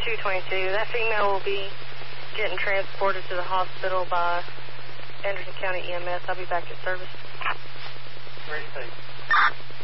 222. That female will be getting transported to the hospital by Anderson County EMS. I'll be back at service. Ready, please.